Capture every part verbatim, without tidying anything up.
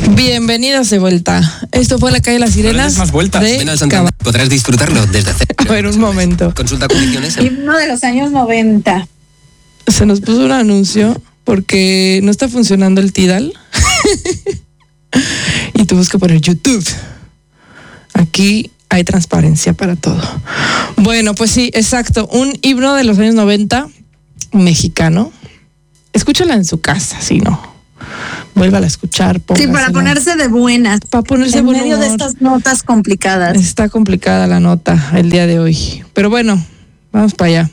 Bienvenidos de vuelta. Esto fue La Calle de las Sirenas. No más vueltas. De Ven al Santander. Podrás disfrutarlo desde cero. A ver, un momento. Consulta condiciones. En... Himno de los años noventa. Se nos puso un anuncio porque no está funcionando el Tidal. Y tuvimos que poner YouTube. Aquí hay transparencia para todo. Bueno, pues sí, exacto. Un himno de los años noventa mexicano. Escúchala en su casa, si no. Vuélvala a escuchar. Sí, para ponerse de buenas. Para ponerse en buen medio humor. de estas notas complicadas. Está complicada la nota el día de hoy. Pero bueno, vamos para allá.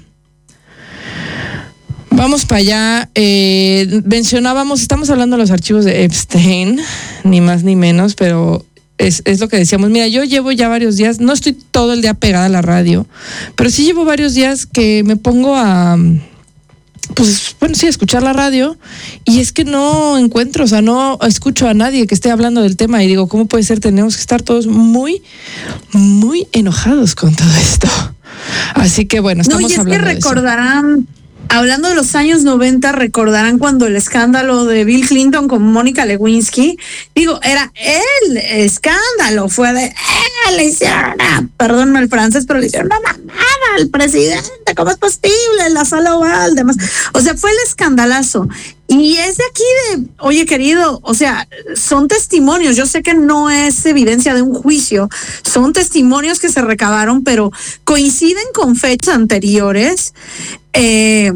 Vamos para allá. Eh, mencionábamos, estamos hablando de los archivos de Epstein, ni más ni menos, pero es, es lo que decíamos. Mira, yo llevo ya varios días, no estoy todo el día pegada a la radio, pero sí llevo varios días que me pongo a... pues bueno, sí, escuchar la radio, y es que no encuentro, o sea, no escucho a nadie que esté hablando del tema, y digo, ¿cómo puede ser? Tenemos que estar todos muy, muy enojados con todo esto. Así que bueno, estamos no, y es hablando que recordarán, hablando de los años noventa, recordarán cuando el escándalo de Bill Clinton con Mónica Lewinsky, digo, era el escándalo, fue de, eh, le hicieron, ah, perdónme el francés, pero le hicieron una mamada al presidente, ¿cómo es posible? La sala oval, demás. O sea, fue el escandalazo. Y es de aquí de, oye querido, o sea, son testimonios, yo sé que no es evidencia de un juicio, son testimonios que se recabaron, pero coinciden con fechas anteriores, eh,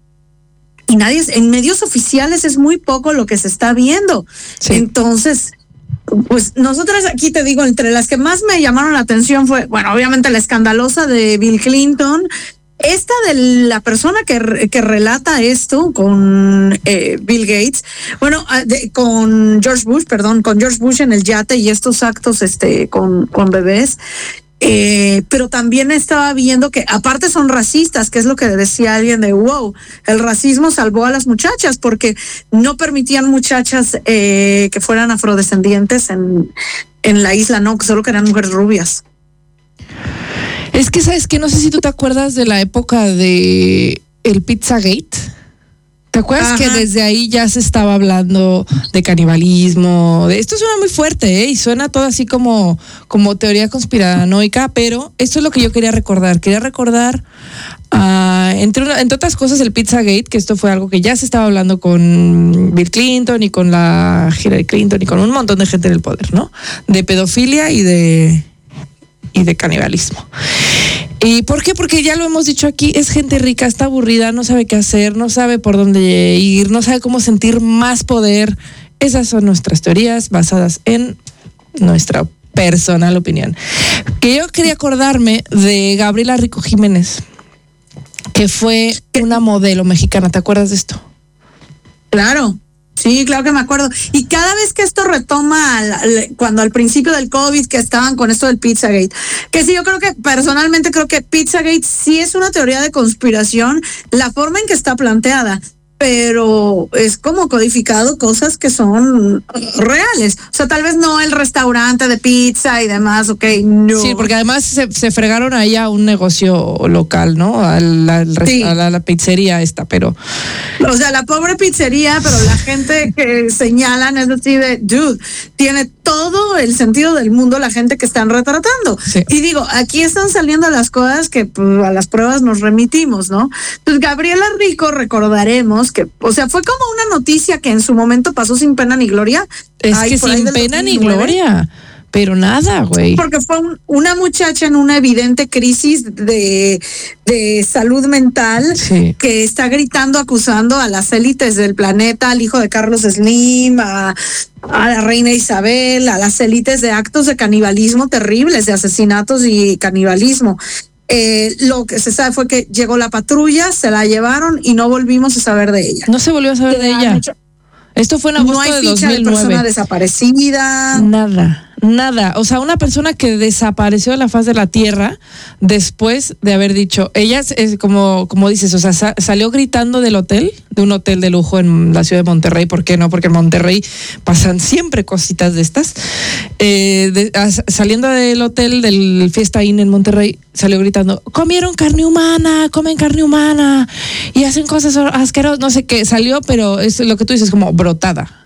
y nadie, en medios oficiales es muy poco lo que se está viendo. Sí. Entonces, pues nosotras aquí te digo, entre las que más me llamaron la atención fue, bueno, obviamente la escandalosa de Bill Clinton. Esta de la persona que, que relata esto con eh, Bill Gates, bueno, de, con George Bush, perdón, con George Bush en el yate y estos actos este con, con bebés. Eh, pero también estaba viendo que aparte son racistas, que es lo que decía alguien de wow, el racismo salvó a las muchachas porque no permitían muchachas eh, que fueran afrodescendientes en, en la isla, no, que solo querían mujeres rubias. Es que, ¿sabes qué? No sé si tú te acuerdas de la época de el Pizzagate. ¿Te acuerdas? Ajá. Que desde ahí ya se estaba hablando de canibalismo? De, esto suena muy fuerte, ¿eh? Y suena todo así como, como teoría conspiranoica, pero esto es lo que yo quería recordar. Quería recordar, uh, entre, una, entre otras cosas, el Pizzagate, que esto fue algo que ya se estaba hablando con Bill Clinton y con la Hillary Clinton y con un montón de gente en el poder, ¿no? De pedofilia y de... y de canibalismo. ¿Y por qué? Porque ya lo hemos dicho aquí, es gente rica, está aburrida, no sabe qué hacer, no sabe por dónde ir, no sabe cómo sentir más poder. Esas son nuestras teorías basadas en nuestra personal opinión. Que yo quería acordarme de Gabriela Rico Jiménez, que fue una modelo mexicana, ¿te acuerdas de esto? Claro. Sí, claro que me acuerdo. Y cada vez que esto retoma, al, al, cuando al principio del COVID que estaban con esto del Pizzagate, que sí, yo creo que personalmente creo que Pizzagate sí es una teoría de conspiración, la forma en que está planteada, pero es como codificado cosas que son reales. O sea, tal vez no el restaurante de pizza y demás, ok, no. Sí, porque además se, se fregaron ahí a un negocio local, ¿no? A la, sí. a la, la pizzería esta, pero... O sea, la pobre pizzería, pero la gente que señalan es así de, dude, tiene todo el sentido del mundo la gente que están retratando. Sí. Y digo, aquí están saliendo las cosas que pues, a las pruebas nos remitimos, ¿no? Pues Gabriela Rico, recordaremos que, o sea, fue como una noticia que en su momento pasó sin pena ni gloria. Es Ay, que sin pena ni gloria, pero nada, güey. Porque fue un, una muchacha en una evidente crisis de, de salud mental, sí, que está gritando, acusando a las élites del planeta, al hijo de Carlos Slim, a, a la reina Isabel, a las élites de actos de canibalismo terribles, de asesinatos y canibalismo. Eh, lo que se sabe fue que llegó la patrulla, se la llevaron y no volvimos a saber de ella. No se volvió a saber de ella. Hecho, Esto fue en agosto no hay de ficha dos mil nueve. De persona desaparecida. Nada, nada. O sea, una persona que desapareció de la faz de la tierra después de haber dicho, ella es como, como dices, o sea, sa- salió gritando del hotel, de un hotel de lujo en la ciudad de Monterrey. ¿Por qué no? Porque en Monterrey pasan siempre cositas de estas. Eh, de, a, saliendo del hotel del Fiesta Inn en Monterrey, salió gritando, comieron carne humana, comen carne humana y hacen cosas asquerosas, no sé qué. Salió, pero es lo que tú dices, como brotada.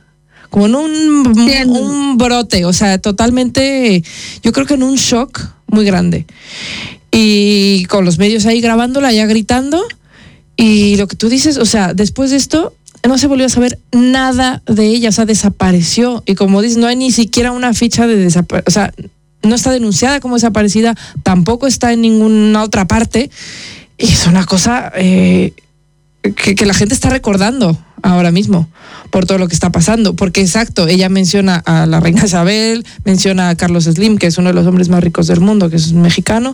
como en un, un brote, o sea, totalmente, yo creo que en un shock muy grande. Y con los medios ahí grabándola, ya gritando, y lo que tú dices, o sea, después de esto no se volvió a saber nada de ella, o sea, desapareció. Y como dices, no hay ni siquiera una ficha de desaparición, o sea, no está denunciada como desaparecida, tampoco está en ninguna otra parte. Y es una cosa eh, que, que la gente está recordando ahora mismo por todo lo que está pasando. Porque exacto, ella menciona a la reina Isabel, menciona a Carlos Slim, que es uno de los hombres más ricos del mundo, que es un mexicano.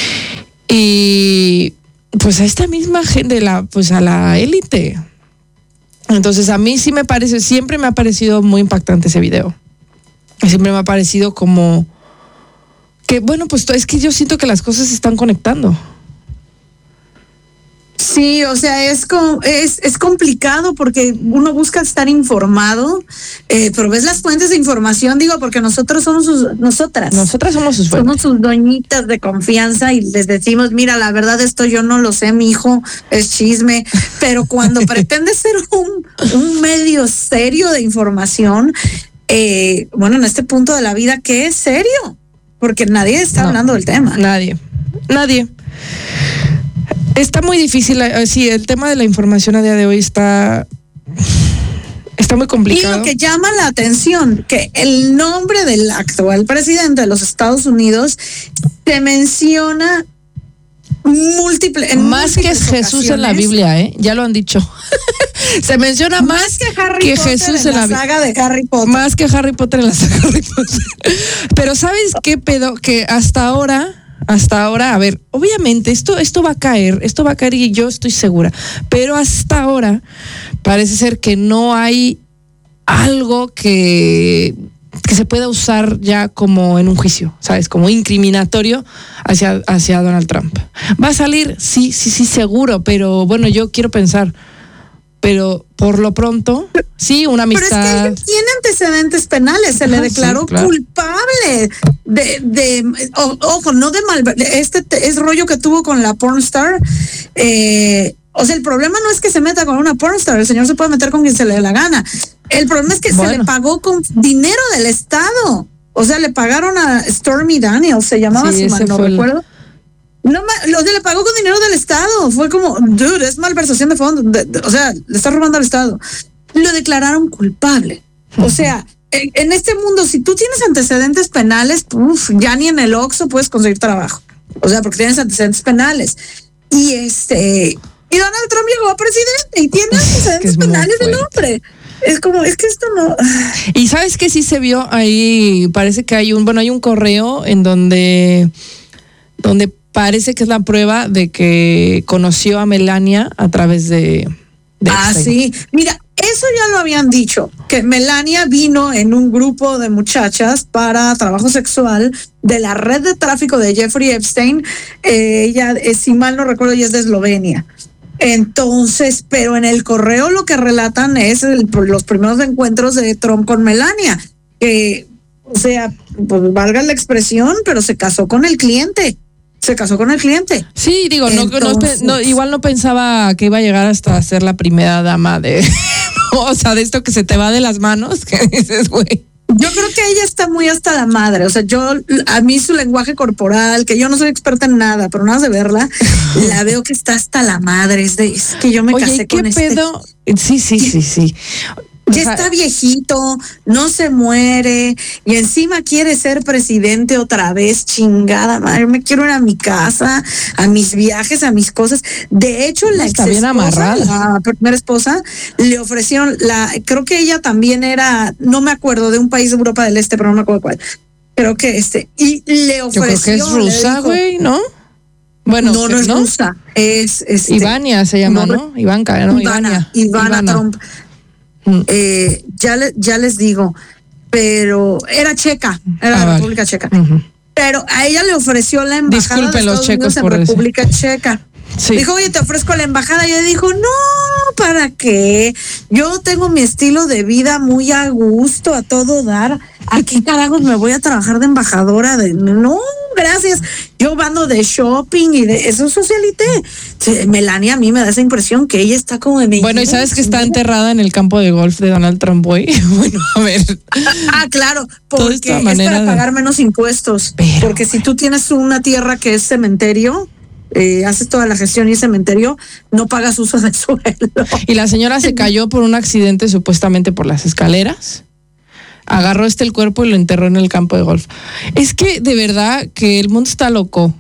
Y pues a esta misma gente, la, pues a la élite. Entonces a mí sí me parece, siempre me ha parecido muy impactante ese video. Siempre me ha parecido como que, bueno, pues es que yo siento que las cosas se están conectando. Sí, o sea, es, com- es, es complicado porque uno busca estar informado, eh, pero ves las fuentes de información, digo, porque nosotros somos sus, nosotras. Nosotras somos sus fuentes. Somos sus doñitas de confianza y les decimos, mira, la verdad esto yo no lo sé, mi hijo, es chisme, pero cuando pretende ser un, un medio serio de información, eh, bueno, en este punto de la vida, ¿qué es serio? Porque nadie está No, hablando del tema. Nadie, nadie. Está muy difícil, sí, el tema de la información a día de hoy está, está muy complicado. Y lo que llama la atención, que el nombre del actual presidente de los Estados Unidos se menciona múltiple, en más que Jesús en la Biblia, ¿eh? Ya lo han dicho. Se menciona más, más que Harry que Potter Jesús en en la, la saga de Harry Potter. Más que Harry Potter en la saga de Harry Potter. Pero ¿sabes qué pedo? Que hasta ahora... Hasta ahora, a ver, obviamente esto, esto va a caer, esto va a caer y yo estoy segura, pero hasta ahora parece ser que no hay algo que, que se pueda usar ya como en un juicio, ¿sabes? Como incriminatorio hacia, hacia Donald Trump. ¿Va a salir? Sí, sí, sí, seguro, pero bueno, yo quiero pensar, pero por lo pronto, sí, una amistad. Pero es que él tiene antecedentes penales, se Ajá, le declaró sí, claro. culpable de, de o, ojo, no de mal, este es rollo que tuvo con la pornstar. Eh, o sea, el problema no es que se meta con una pornstar, el señor se puede meter con quien se le dé la gana. El problema es que bueno. se le pagó con dinero del Estado. O sea, le pagaron a Stormy Daniels, se llamaba sí, su mal, no recuerdo. El... No, lo de le pagó con dinero del Estado. Fue como, dude, es malversación de fondos. De, de, o sea, le está robando al Estado. Lo declararon culpable. O sea, en, en este mundo, si tú tienes antecedentes penales, uf, ya ni en el Oxxo puedes conseguir trabajo. O sea, porque tienes antecedentes penales. Y este, y Donald Trump llegó a presidente y tiene antecedentes penales del hombre. Es como, es que esto no. Y sabes que sí se vio ahí, parece que hay un, bueno, hay un correo en donde, donde parece que es la prueba de que conoció a Melania a través de... de ah, sí. Mira, eso ya lo habían dicho, que Melania vino en un grupo de muchachas para trabajo sexual de la red de tráfico de Jeffrey Epstein. Eh, ella, eh, si mal no recuerdo, ella es de Eslovenia. Entonces, pero en el correo lo que relatan es el, los primeros encuentros de Trump con Melania. Que, o sea, pues valga la expresión, pero se casó con el cliente. Se casó con el cliente. Sí, digo, Entonces, no, no, no, igual no pensaba que iba a llegar hasta ser la primera dama de, o sea, de esto que se te va de las manos, que dices, güey. Yo creo que ella está muy hasta la madre, o sea, yo, a mí su lenguaje corporal, que yo no soy experta en nada, pero nada de verla, la veo que está hasta la madre, es, de, es que yo me Oye, casé ¿qué con pedo? este. Sí, sí, sí, sí. Ya está viejito, no se muere y encima quiere ser presidente otra vez, chingada madre, me quiero ir a mi casa, a mis viajes, a mis cosas. De hecho, la está bien amarrada. La primera esposa, le ofrecieron, la, creo que ella también era, no me acuerdo, de un país de Europa del Este, pero no me acuerdo cuál. Creo que este, y le ofreció. Yo creo que es rusa, güey, ¿no? Bueno, no, no es ¿no? rusa, es este, Ivania se llama, ¿no? ¿no? Ivanka, ¿no? Ivana, Ivana, Ivana Trump. Eh, ya, le, ya les digo, pero era checa, era ah, la vale. República Checa. Uh-huh. Pero a ella le ofreció la embajada Disculpen de los Estados checos Unidos en por República decir. Checa. Sí. Dijo, oye, te ofrezco la embajada. Y ella dijo, no, ¿para qué? Yo tengo mi estilo de vida muy a gusto, a todo dar. ¿A qué carajos me voy a trabajar de embajadora? De... No, gracias. Yo ando de shopping y de eso socialité. Melania a mí me da esa impresión que ella está como de... Bueno, y sabes que está enterrada en el campo de golf de Donald Trump, güey. Bueno, a ver. Ah, claro, porque es para pagar menos impuestos. Pero, porque si tú tienes una tierra que es cementerio, eh, haces toda la gestión y es cementerio, no pagas uso de suelo. Y la señora se cayó por un accidente supuestamente por las escaleras. Agarró este el cuerpo y lo enterró en el campo de golf. Es que de verdad que el mundo está loco.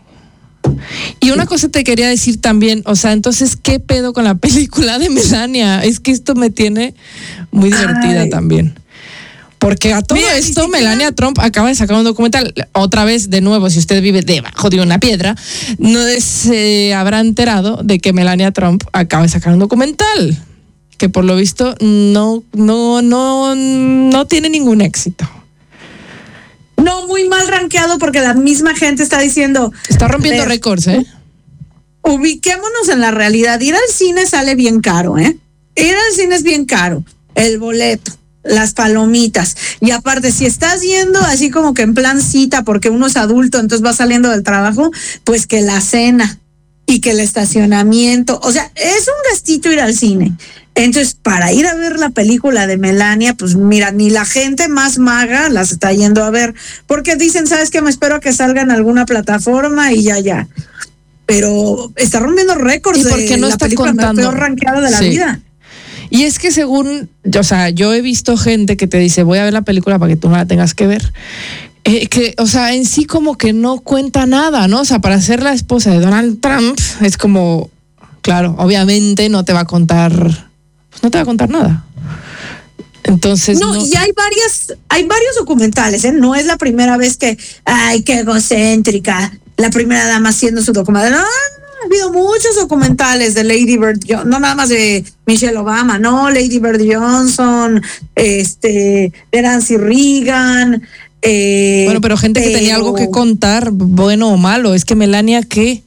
Y una cosa te quería decir también, o sea, entonces, ¿qué pedo con la película de Melania? Es que esto me tiene muy divertida Ay. también. Porque a todo Mira, esto, Melania Trump acaba de sacar un documental. Otra vez, de nuevo, si usted vive debajo de una piedra, no se habrá enterado de que Melania Trump acaba de sacar un documental que por lo visto no, no, no, no tiene ningún éxito. No, muy mal rankeado porque la misma gente está diciendo... Está rompiendo récords, ¿eh? Ubiquémonos en la realidad. Ir al cine sale bien caro, ¿eh? Ir al cine es bien caro. El boleto, las palomitas. Y aparte, si estás yendo así como que en plan cita porque uno es adulto, entonces va saliendo del trabajo, pues que la cena y que el estacionamiento. O sea, es un gastito ir al cine. Entonces, para ir a ver la película de Melania, pues mira, ni la gente más maga las está yendo a ver, porque dicen, ¿sabes qué? Me espero a que salga en alguna plataforma y ya, ya. Pero está rompiendo récords de no la está película contando? peor rankeada de la Sí. vida. Y es que según, o sea, yo he visto gente que te dice, voy a ver la película para que tú no la tengas que ver. Eh, que, o sea, en sí como que no cuenta nada, ¿no? O sea, para ser la esposa de Donald Trump es como, claro, obviamente no te va a contar, pues no te va a contar nada. Entonces no, no, y hay varias, hay varios documentales, ¿eh? No es la primera vez que, ay, qué egocéntrica, la primera dama haciendo su documental. No, no, ha habido muchos documentales de Lady Bird Johnson, no nada más de Michelle Obama, no, Lady Bird Johnson, este, de Nancy Reagan. Eh, bueno, pero gente pero... que tenía algo que contar, bueno o malo. Es que Melania, ¿qué?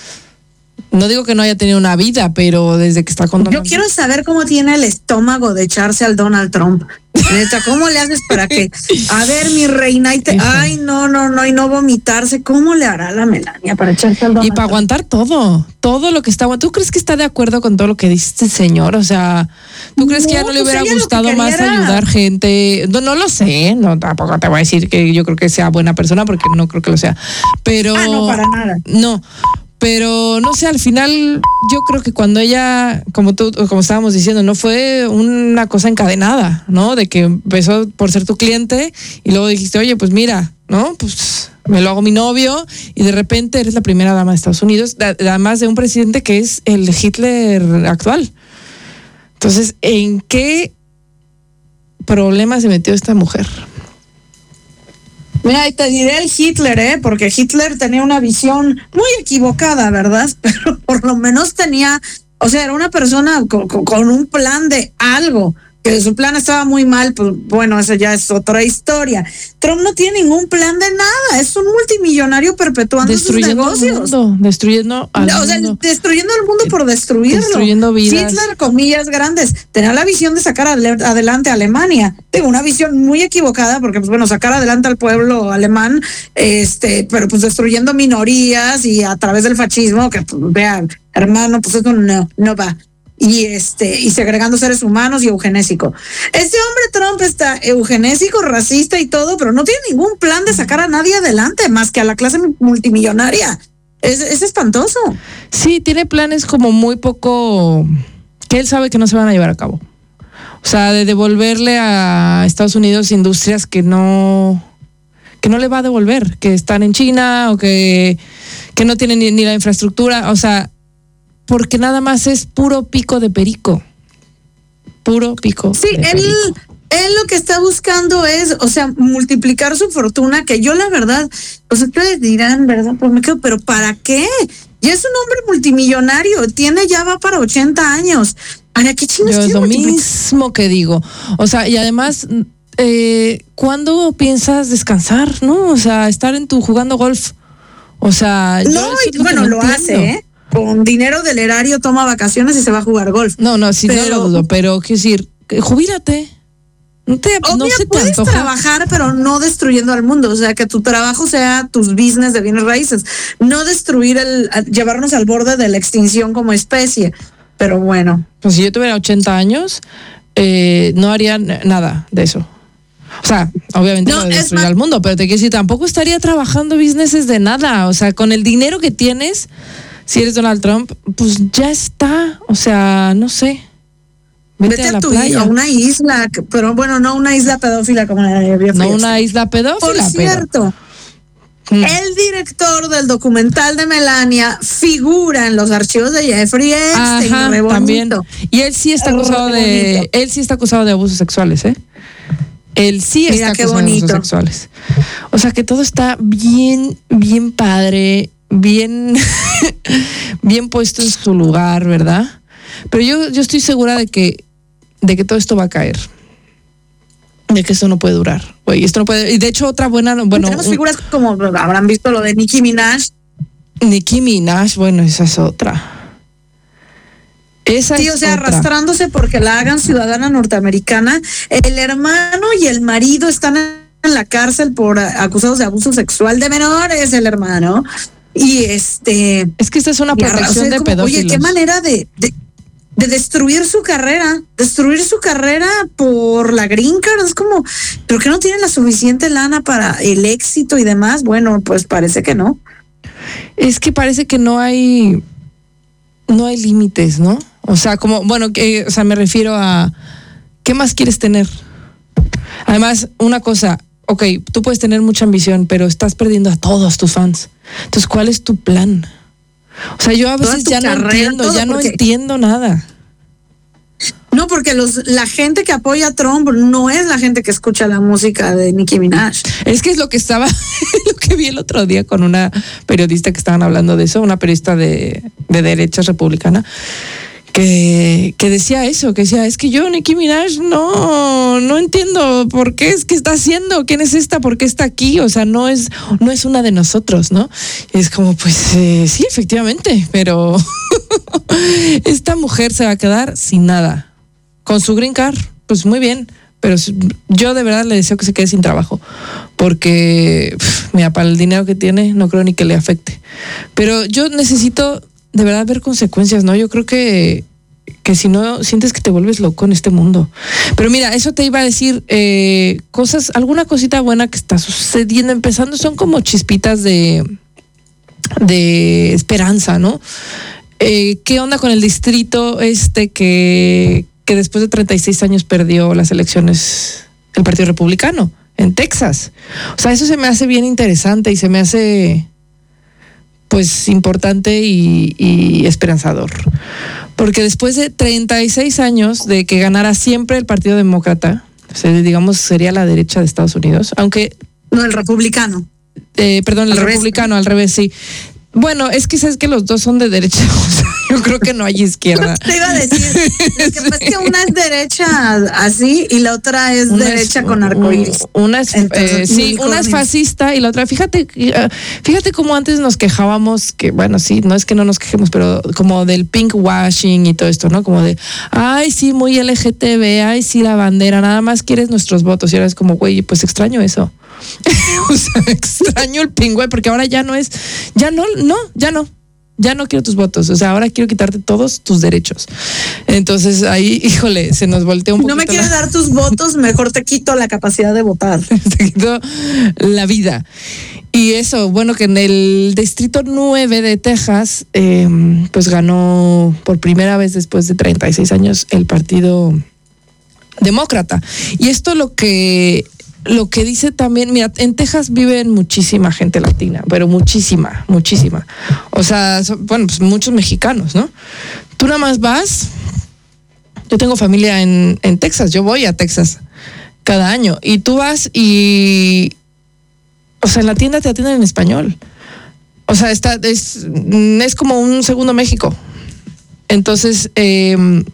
No digo que no haya tenido una vida, pero desde que está con Donald Yo quiero saber cómo tiene el estómago de echarse al Donald Trump. Neta, ¿cómo le haces para que, a ver, mi reina, y te, ay, no, no, no, y no vomitarse? ¿Cómo le hará la Melania para echarse al Donald Trump? Y para aguantar todo, todo lo que está aguantando. ¿Tú crees que está de acuerdo con todo lo que dice este señor? O sea, ¿tú crees no, que ya no le hubiera pues gustado más era... ayudar gente? No, no lo sé, no, tampoco te voy a decir que yo creo que sea buena persona, porque no creo que lo sea. Pero. Ah, no, para nada. No. Pero no sé, al final yo creo que cuando ella, como tú, como estábamos diciendo, no fue una cosa encadenada, ¿no? De que empezó por ser tu cliente y luego dijiste, oye, pues mira, ¿no? Pues me lo hago mi novio y de repente eres la primera dama de Estados Unidos, además de un presidente que es el Hitler actual. Entonces, ¿en qué problema se metió esta mujer? Mira, y te diré el Hitler, ¿eh? Porque Hitler tenía una visión muy equivocada, ¿verdad? Pero por lo menos tenía, o sea, era una persona con, con, con un plan de algo. Que su plan estaba muy mal, pues bueno, eso ya es otra historia. Trump no tiene ningún plan de nada, es un multimillonario perpetuando sus negocios. El mundo, destruyendo al o sea, mundo. destruyendo el mundo por destruirlo. Destruyendo vidas. Hitler, comillas grandes, tenía la visión de sacar adelante a Alemania. Tengo una visión muy equivocada porque, pues bueno, sacar adelante al pueblo alemán, este, pero pues destruyendo minorías y a través del fascismo, que pues, vean, hermano, pues eso no, no va. Y este y segregando seres humanos y eugenésico. Este hombre Trump está eugenésico, racista y todo, pero no tiene ningún plan de sacar a nadie adelante más que a la clase multimillonaria. Es, es espantoso. Sí, tiene planes como muy poco que él sabe que no se van a llevar a cabo. O sea, de devolverle a Estados Unidos industrias que no que no le va a devolver, que están en China o que, que no tienen ni, ni la infraestructura, o sea, porque nada más es puro pico de perico. Puro pico sí, de él, perico. Él lo que está buscando es, o sea, multiplicar su fortuna, que yo la verdad, o sea, ustedes dirán, ¿verdad? Pues me quedo, pero ¿para qué? Ya es un hombre multimillonario, tiene, ya va para ochenta años. ¿Para qué chingados? Yo es lo mismo que digo. O sea, y además, eh, ¿cuándo piensas descansar, no? O sea, estar en tu jugando golf. O sea, no, yo y, bueno, lo entiendo. hace, ¿eh? Con dinero del erario toma vacaciones y se va a jugar golf. No, no, sí, pero, no lo dudo, pero quiero decir, jubílate. No, te, Obvio, no se te puedes antoja. trabajar, pero no destruyendo al mundo. O sea, que tu trabajo sea tus business de bienes raíces. No destruir el, llevarnos al borde de la extinción como especie. Pero bueno. Pues si yo tuviera ochenta años, eh, no haría nada de eso. O sea, obviamente No, no de es destruir más- al mundo, pero te quiero decir, tampoco estaría trabajando businesses de nada. O sea, con el dinero que tienes, si eres Donald Trump, pues ya está. O sea, no sé. Vete, Vete a la a, tu, playa. a una isla, que- pero bueno, no una isla pedófila como la de Jeffrey No Epstein. una isla pedófila, Por pero... cierto, Mm. el director del documental de Melania figura en los archivos de Jeffrey Epstein. Ajá, re bonito. también. Y él sí está Re acusado de, bonito. él sí está acusado de abusos sexuales, ¿eh? Él sí Mira está qué acusado de abusos bonito. sexuales. O sea que todo está bien, bien padre, bien, bien puesto en su lugar, ¿verdad? Pero yo, yo estoy segura de que, de que todo esto va a caer. De que esto no puede durar. Güey, esto no puede. Y de hecho, otra buena, bueno, Tenemos un- figuras como habrán visto lo de Nicki Minaj. Nicki Minaj, bueno, esa es otra. Esa Sí, es o sea, otra. arrastrándose porque la hagan ciudadana norteamericana. El hermano y el marido están en la cárcel por a- acusados de abuso sexual de menores, el hermano. Y este. Es que esta es una y arra- o protección sea, de como, pedófilos. Oye, qué manera de, de, de destruir su carrera. Destruir su carrera por la green card. Es como, ¿pero que no tienen la suficiente lana para el éxito y demás? Bueno, pues parece que no. Es que parece que no hay no hay límites, ¿no? O sea, como, bueno, que, o sea, me refiero a ¿qué más quieres tener? Además, una cosa, ok, tú puedes tener mucha ambición, pero estás perdiendo a todos tus fans. Entonces, ¿cuál es tu plan? O sea, yo a Toda veces tu ya no carrera, entiendo, todo, ya no porque- entiendo nada. No, porque los la gente que apoya a Trump no es la gente que escucha la música de Nicki Minaj. Es que es lo que estaba, lo que vi el otro día con una periodista que estaban hablando de eso, una periodista de, de derecha republicana, que, que decía eso, que decía, es que yo, Nicki Minaj, no, no entiendo por qué es que está haciendo, quién es esta, por qué está aquí, o sea, no es, no es una de nosotros, ¿no? Y es como, pues eh, sí, efectivamente, pero esta mujer se va a quedar sin nada. Con su green card, pues muy bien, pero yo de verdad le deseo que se quede sin trabajo, porque pff, mira, para el dinero que tiene no creo ni que le afecte. Pero yo necesito de verdad ver consecuencias, ¿no? Yo creo que, que si no, sientes que te vuelves loco en este mundo. Pero mira, eso te iba a decir, eh, cosas, alguna cosita buena que está sucediendo, empezando, son como chispitas de, de esperanza, ¿no? Eh, ¿Qué onda con el distrito este que, que después de treinta y seis años perdió las elecciones el Partido Republicano en Texas? O sea, eso se me hace bien interesante y se me hace pues importante y, y esperanzador. Porque después de treinta y seis años de que ganara siempre el Partido Demócrata, o sea, digamos, sería la derecha de Estados Unidos, aunque... No, el republicano. Eh, perdón, el Al revés. republicano, al revés, sí. Bueno, es que sabes que los dos son de derecha, o sea, yo creo que no hay izquierda. Te iba a decir, lo que pasa es que una es derecha así y la otra es Una derecha es- con arcoíris. Una es, Entonces, eh, sí, unicornios. una es fascista y la otra, fíjate, eh, fíjate cómo antes nos quejábamos, que bueno, sí, no es que no nos quejemos, pero como del pink washing y todo esto, ¿no? Como de, ay, sí, muy L G T B, ay, sí, la bandera, nada más quieres nuestros votos. Y ahora es como, güey, pues extraño eso. O sea, extraño el pingüe porque ahora ya no es, ya no, no, ya no. Ya no quiero tus votos, o sea, ahora quiero quitarte todos tus derechos. Entonces ahí, híjole, se nos volteó un Si poquito. no me quieres la, dar tus votos, mejor te quito la capacidad de votar. te quitó la vida. Y eso, bueno, que en el distrito nueve de Texas, eh, pues ganó por primera vez después de treinta y seis años el Partido Demócrata. Y esto lo que lo que dice también, mira, en Texas viven muchísima gente latina, pero muchísima, muchísima. O sea, son, bueno, pues muchos mexicanos, ¿no? Tú nada más vas, yo tengo familia en, en Texas, yo voy a Texas cada año, y tú vas y, o sea, en la tienda te atienden en español. O sea, está, es, es como un segundo México. Entonces, eh,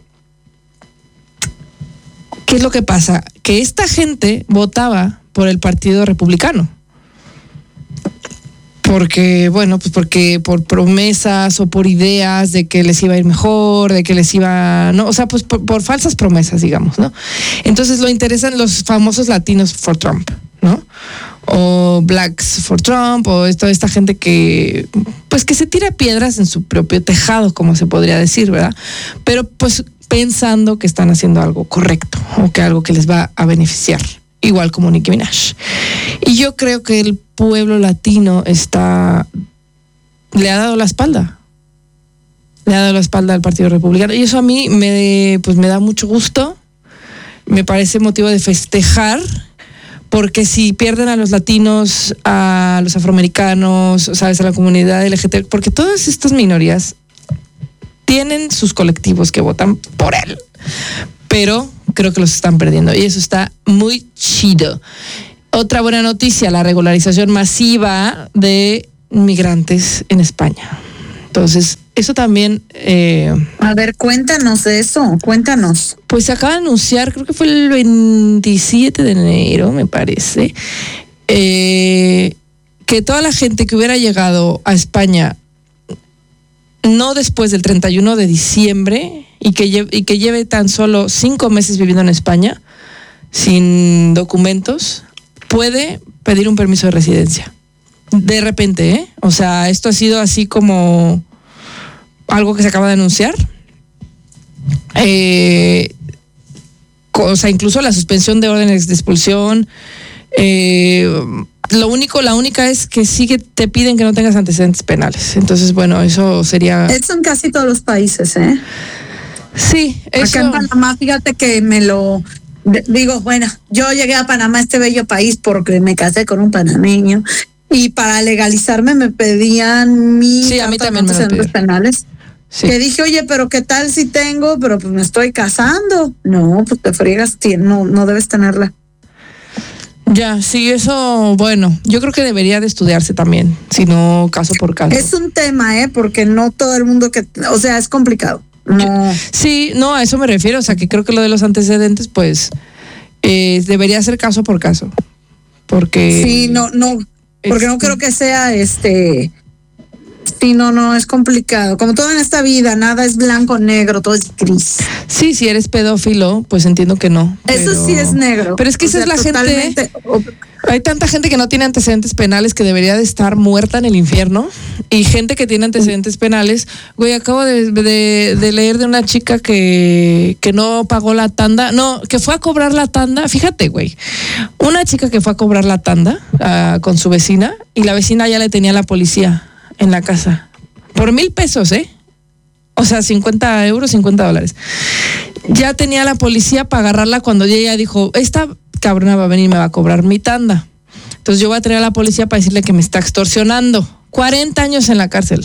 ¿qué es lo que pasa? Que esta gente votaba por el Partido Republicano. porque, bueno, pues porque por promesas o por ideas de que les iba a ir mejor, de que les iba, no, o sea, pues por, por falsas promesas, digamos, ¿no? Entonces lo interesan los famosos latinos for Trump, ¿no? O blacks for Trump, o toda esta gente que, pues que se tira piedras en su propio tejado, como se podría decir, ¿verdad? Pero pues pensando que están haciendo algo correcto o que algo que les va a beneficiar, igual como Nicki Minaj. Y yo creo que el pueblo latino está, le ha dado la espalda, le ha dado la espalda al Partido Republicano, y eso a mí me, pues me da mucho gusto, me parece motivo de festejar, porque si pierden a los latinos, a los afroamericanos, sabes, a la comunidad L G B T, porque todas estas minorías tienen sus colectivos que votan por él, pero creo que los están perdiendo y eso está muy chido. Otra buena noticia, la regularización masiva de migrantes en España. Entonces, eso también... Eh, a ver, cuéntanos de eso, cuéntanos. Pues se acaba de anunciar, creo que fue el veintisiete de enero, me parece, eh, que toda la gente que hubiera llegado a España no después del treinta y uno de diciembre y que, lleve, y que lleve tan solo cinco meses viviendo en España sin documentos, puede pedir un permiso de residencia. De repente, ¿eh? O sea, esto ha sido así como algo que se acaba de anunciar. Eh, o sea, incluso la suspensión de órdenes de expulsión. Eh, lo único, la única es que sí que te piden que no tengas antecedentes penales. Entonces, bueno, eso sería... Eso en casi todos los países, ¿eh? Sí, eso... Acá en Panamá, fíjate que me lo... Digo, bueno, yo llegué a Panamá, este bello país, porque me casé con un panameño y para legalizarme me pedían mis sí, antecedentes penales. Sí. Que dije, oye, pero ¿qué tal si tengo? Pero pues me estoy casando. No, pues te friegas, no, no debes tenerla. Ya, sí, eso, bueno, yo creo que debería de estudiarse también, si no caso por caso. Es un tema, ¿eh? Porque no todo el mundo que, o sea, es complicado. No. Sí, no, a eso me refiero, o sea, que creo que lo de los antecedentes, pues, eh, debería ser caso por caso, porque... Sí, no, no, porque es, no creo que sea, este... Sí, no, no, es complicado. Como todo en esta vida, nada es blanco o negro, todo es gris. Sí, si eres pedófilo, pues entiendo que no. Eso pero... sí es negro. Pero es que o esa sea, es la gente... Hay tanta gente que no tiene antecedentes penales que debería de estar muerta en el infierno. Y gente que tiene antecedentes penales. Güey, acabo de, de, de leer de una chica que, que no pagó la tanda. No, que fue a cobrar la tanda. Fíjate, güey. Una chica que fue a cobrar la tanda uh, con su vecina y la vecina ya le tenía a la policía en la casa. Por mil pesos, ¿eh? O sea, cincuenta euros, cincuenta dólares. Ya tenía la policía para agarrarla cuando ella dijo, esta cabrona va a venir y me va a cobrar mi tanda. Entonces yo voy a traer a la policía para decirle que me está extorsionando. cuarenta años en la cárcel.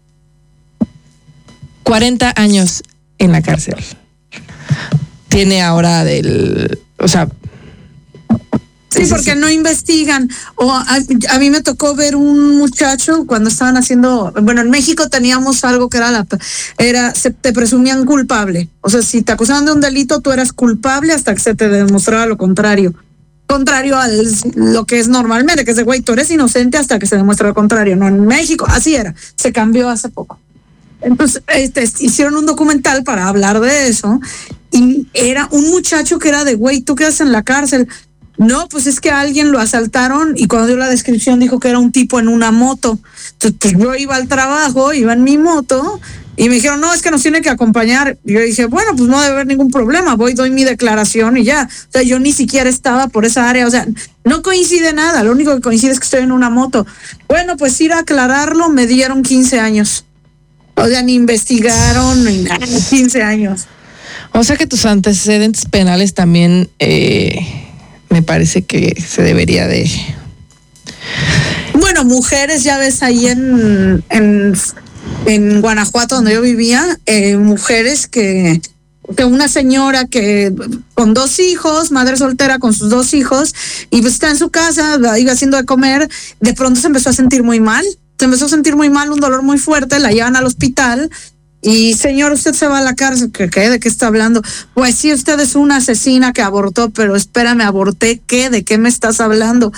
cuarenta años en la cárcel. Tiene ahora del... O sea... Sí, porque no investigan. O a, a mí me tocó ver un muchacho cuando estaban haciendo, bueno, en México teníamos algo que era la, era, se te presumían culpable. O sea, si te acusaban de un delito, tú eras culpable hasta que se te demostraba lo contrario. Contrario a lo que es normalmente, que es de güey, tú eres inocente hasta que se demuestra lo contrario. No, en México, así era. Se cambió hace poco. Entonces, este, hicieron un documental para hablar de eso y era un muchacho que era de güey, tú quedas en la cárcel. No, pues es que a alguien lo asaltaron y cuando dio la descripción dijo que era un tipo en una moto. Entonces, pues yo iba al trabajo, iba en mi moto y me dijeron, no, es que nos tiene que acompañar. Y yo dije, bueno, pues no debe haber ningún problema, voy, doy mi declaración y ya. O sea, yo ni siquiera estaba por esa área, o sea, no coincide nada, lo único que coincide es que estoy en una moto. Bueno, pues ir a aclararlo, me dieron quince años. O sea, ni investigaron, ni nada, quince años. O sea que tus antecedentes penales también... Eh... me parece que se debería de... Bueno, mujeres, ya ves ahí en, en, en Guanajuato, donde yo vivía, eh, mujeres que, que una señora que con dos hijos, madre soltera con sus dos hijos, y pues está en su casa, iba haciendo de comer, de pronto se empezó a sentir muy mal, se empezó a sentir muy mal, un dolor muy fuerte, la llevan al hospital. Y señor, usted se va a la cárcel. ¿Qué, qué, ¿De qué está hablando? Pues sí, usted es una asesina que abortó, pero espérame, ¿aborté qué? ¿De qué me estás hablando?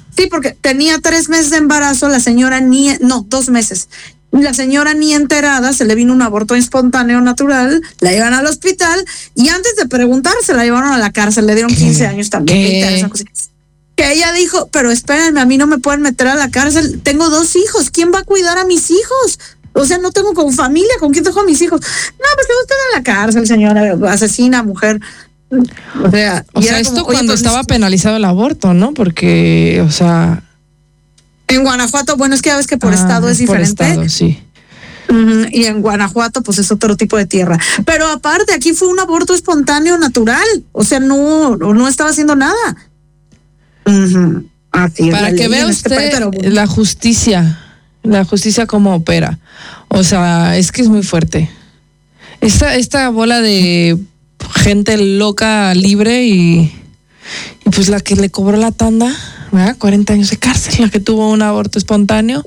Sí, porque tenía tres meses de embarazo, la señora ni, no, dos meses. La señora ni enterada, se le vino un aborto espontáneo natural, la llevan al hospital y antes de preguntar se la llevaron a la cárcel, le dieron quince años también. veinte años, que ella dijo, pero espérenme, a mí no me pueden meter a la cárcel, tengo dos hijos, ¿quién va a cuidar a mis hijos? O sea, no tengo con familia, ¿con quién dejo a mis hijos? No, pues que usted en la cárcel, señora, asesina, mujer. O sea, o sea esto como, cuando pues, estaba penalizado el aborto, ¿no? Porque, o sea... En Guanajuato, bueno, es que ya ves que por ah, estado es diferente. Por estado, sí. Uh-huh. Y en Guanajuato, pues es otro tipo de tierra. Pero aparte, aquí fue un aborto espontáneo natural. O sea, no, no estaba haciendo nada. Uh-huh. Así Para que vea este usted país, pero... la justicia, la justicia cómo opera. O sea, es que es muy fuerte. Esta, esta bola de gente loca, libre y, y pues la que le cobró la tanda, ¿verdad? cuarenta años de cárcel, la que tuvo un aborto espontáneo.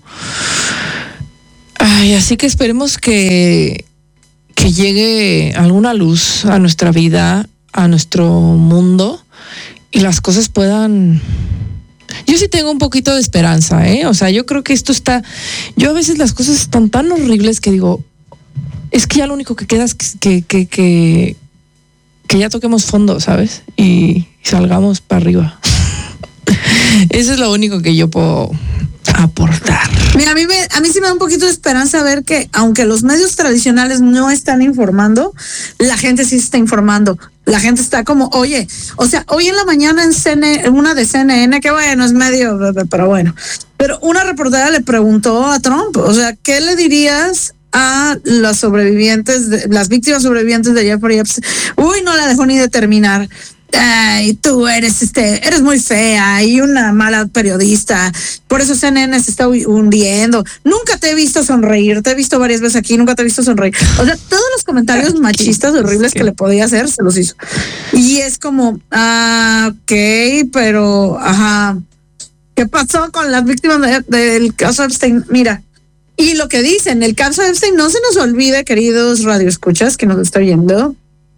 Ay, así que esperemos que, que llegue alguna luz a nuestra vida, a nuestro mundo y las cosas puedan... Yo sí tengo un poquito de esperanza, ¿eh? O sea, yo creo que esto está... Yo a veces las cosas están tan horribles que digo, es que ya lo único que queda es que, que, que, que ya toquemos fondo, ¿sabes? Y, y salgamos para arriba. Eso es lo único que yo puedo aportar. Mira, a mí, me, a mí sí me da un poquito de esperanza ver que aunque los medios tradicionales no están informando, la gente sí se está informando. La gente está como, oye, o sea, hoy en la mañana en C N N, una de C N N, que bueno, es medio, pero bueno, pero una reportera le preguntó a Trump, o sea, ¿qué le dirías a las sobrevivientes, de, las víctimas sobrevivientes de Jeffrey Epstein? Uy, no la dejó ni de terminar. Ay, tú eres este, eres muy fea y una mala periodista. Por eso C N N se está hundiendo. Nunca te he visto sonreír, te he visto varias veces aquí, nunca te he visto sonreír. O sea, todos los comentarios machistas horribles que le podía hacer, se los hizo. Y es como, ah, ok, pero, ajá, ¿qué pasó con las víctimas del de, caso Epstein? Mira, y lo que dicen, el caso Epstein, no se nos olvide, queridos radioescuchas que nos está oyendo,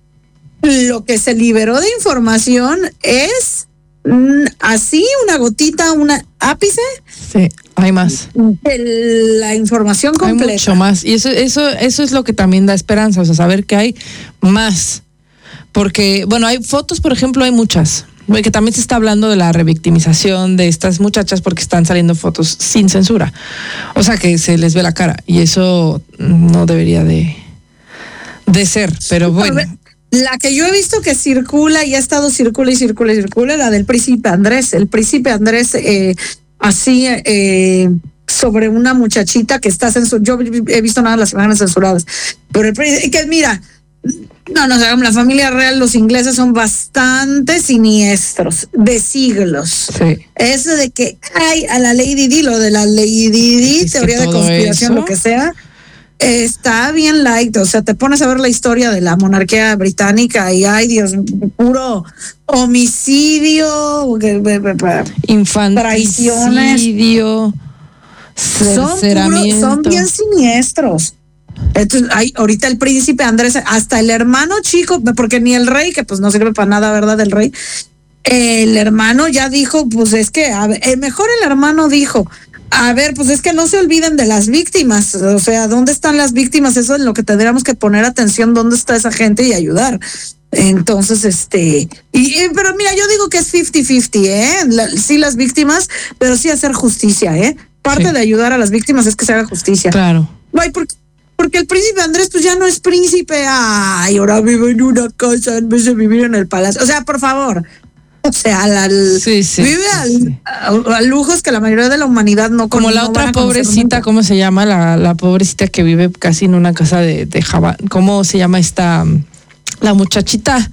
lo que se liberó de información es mm, así, una gotita, una ápice. Sí, hay más. De la información completa. Hay mucho más. Y eso, eso, eso es lo que también da esperanza, o sea, saber que hay más. Porque, bueno, hay fotos, por ejemplo, hay muchas. Que también se está hablando de la revictimización de estas muchachas porque están saliendo fotos sin censura. O sea, que se les ve la cara. Y eso no debería de, de ser, pero bueno. La que yo he visto que circula y ha estado circula y circula y circula, la del príncipe Andrés. El príncipe Andrés, eh, así, eh, sobre una muchachita que está censurada. Yo he visto nada de las imágenes censuradas. Pero el príncipe, que mira, no, no, la familia real, los ingleses son bastante siniestros, de siglos. Sí. Eso de que hay a la Lady Di, lo de la Lady Di, es teoría de conspiración, eso, lo que sea. Está bien light, o sea, te pones a ver la historia de la monarquía británica y ay Dios, puro homicidio, infanticidio, son, puro, son bien siniestros. Entonces, hay ahorita el príncipe Andrés, hasta el hermano chico, porque ni el rey, que pues no sirve para nada, ¿verdad? El rey, el hermano ya dijo, pues es que, a ver, mejor el hermano dijo, a ver, pues es que no se olviden de las víctimas, o sea, ¿dónde están las víctimas? Eso es lo que tendríamos que poner atención, ¿dónde está esa gente y ayudar? Entonces, este, y, pero mira, yo digo que es cincuenta cincuenta, ¿eh? La, sí las víctimas, pero sí hacer justicia, ¿eh? Parte sí. de ayudar a las víctimas es que se haga justicia. Claro. Ay, porque, porque el príncipe Andrés, pues ya no es príncipe, ay, ahora vive en una casa en vez de vivir en el palacio, o sea, por favor. O sea, al, sí, sí, vive sí, al, sí. A, a lujos que la mayoría de la humanidad no como con, la no otra pobrecita, nunca. ¿Cómo se llama? La, la pobrecita que vive casi en una casa de, de Java. ¿Cómo se llama esta? La muchachita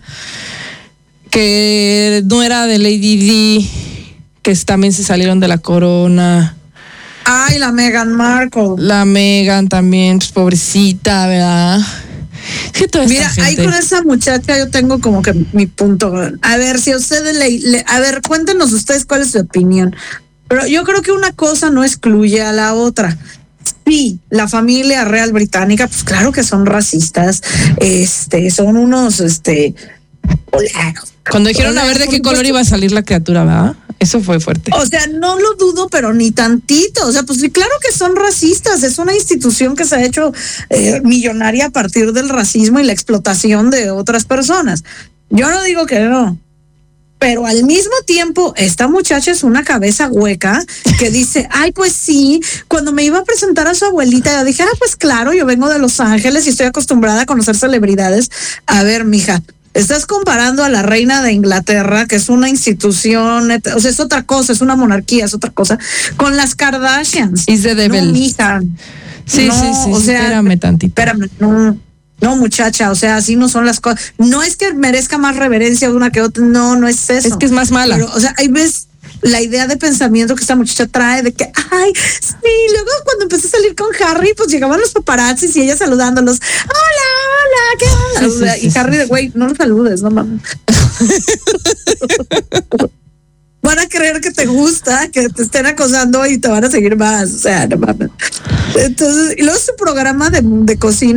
que no era de Lady Di, que también se salieron de la corona. Ay, la Meghan Markle. La Meghan también, pues, pobrecita, ¿verdad? Sí, toda Mira, esta ahí con esa muchacha yo tengo como que mi punto. A ver, si a ustedes le, le, a ver, cuéntenos ustedes cuál es su opinión. Pero yo creo que una cosa no excluye a la otra. Sí, la familia real británica, pues claro que son racistas, este, son unos, este, polaros. Cuando dijeron a ver de qué color iba a salir la criatura, ¿verdad? Eso fue fuerte. O sea, no lo dudo, pero ni tantito. O sea, pues sí, claro que son racistas. Es una institución que se ha hecho eh, millonaria a partir del racismo y la explotación de otras personas. Yo no digo que no. Pero al mismo tiempo, esta muchacha es una cabeza hueca que dice, ay, pues sí, cuando me iba a presentar a su abuelita, yo dije, ah, pues claro, yo vengo de Los Ángeles y estoy acostumbrada a conocer celebridades. A ver, mija, estás comparando a la reina de Inglaterra, que es una institución, o sea, es otra cosa, es una monarquía, es otra cosa, con las Kardashians. Is the devil. No, mija. Sí, no, sí, sí, o sea, espérame tantito. Espérame, no. No, muchacha, o sea, así no son las cosas. No es que merezca más reverencia una que otra, no, no es eso. Es que es más mala. Pero, o sea, ahí ves la idea de pensamiento que esta muchacha trae de que, ay, sí, luego cuando empecé a salir con Harry, pues llegaban los paparazzis y ella saludándolos. Hola, hola, ¿qué onda? Sí, O sea, sí, y sí, Harry de, sí. güey, no lo saludes, no mames. Van a creer que te gusta, que te estén acosando y te van a seguir más. O sea, no mames. Entonces, y luego su programa de, de cocina.